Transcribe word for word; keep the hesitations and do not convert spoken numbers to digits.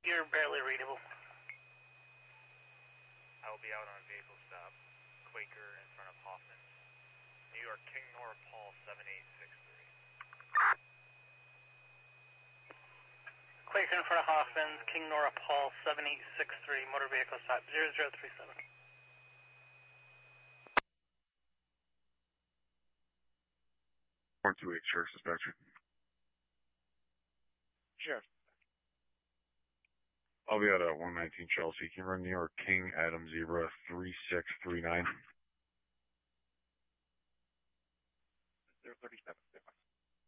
You're barely readable. I will be out on a vehicle stop. Quaker in front of Hoffman's. New York, King Nora Paul seven eight six three. Quaker in front of Hoffman's, King Nora Paul seven eight six three, motor vehicle stop zero zero three seven. one two eight, Sheriff Dispatcher. Sheriff. I'll be at uh, one nineteen Chelsea. Can you run New York King Adam Zebra three six three nine? zero thirty-seven.